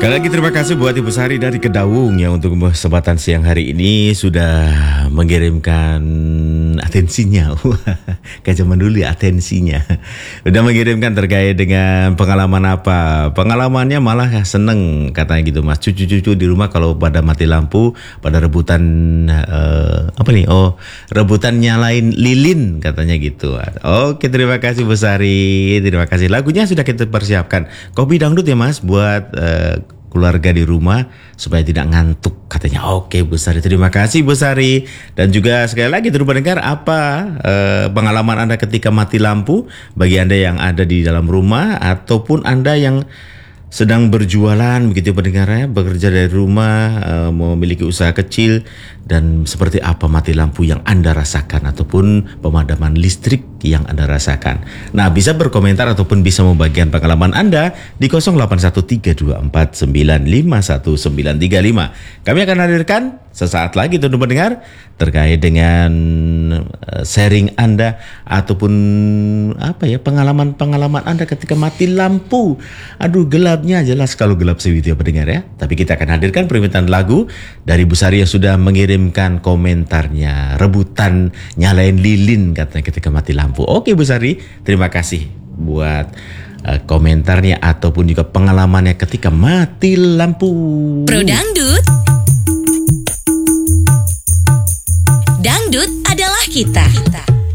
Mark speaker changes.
Speaker 1: Sekali lagi terima kasih buat Ibu Sari dari Kedaung yang untuk kesempatan siang hari ini sudah mengirimkan atensinya. Kayak zaman dulu ya atensinya. Udah mengirimkan terkait dengan pengalaman apa. Pengalamannya malah seneng katanya gitu Mas. Cucu-cucu di rumah kalau pada mati lampu, pada rebutan rebutan nyalain lilin katanya gitu. Oke, terima kasih Bu Sari. Terima kasih. Lagunya sudah kita persiapkan. Kopi dangdut ya Mas buat keluarga di rumah supaya tidak ngantuk katanya. Oke Bu Sari, terima kasih Bu Sari. Dan juga sekali lagi terus pendengar, apa pengalaman Anda ketika mati lampu bagi Anda yang ada di dalam rumah ataupun Anda yang sedang berjualan begitu pendengarnya, bekerja dari rumah, memiliki usaha kecil, dan seperti apa mati lampu yang Anda rasakan ataupun pemadaman listrik yang Anda rasakan. Nah, bisa berkomentar ataupun bisa membagikan pengalaman Anda di 081324951935. Kami akan hadirkan sesaat lagi teman-teman pendengar terkait dengan sharing Anda ataupun pengalaman Anda ketika mati lampu. Aduh, gelapnya jelas kalau gelap segitu ya pendengar ya. Tapi kita akan hadirkan permintaan lagu dari Bu Sari yang sudah mengirimkan komentarnya. Rebutan nyalain lilin katanya ketika mati lampu. Oke Bu Sari, terima kasih buat komentarnya ataupun juga pengalamannya ketika mati lampu.
Speaker 2: Pro Dangdut